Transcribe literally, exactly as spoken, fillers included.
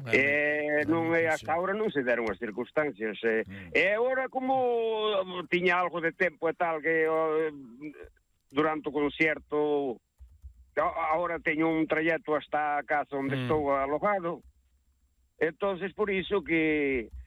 E non é hasta agora non se deron as circunstancias. E, mm. e agora como tiña algo de tempo e tal que o, durante o concerto agora teño un trayecto hasta a casa onde mm. estou alojado. Entonces por iso que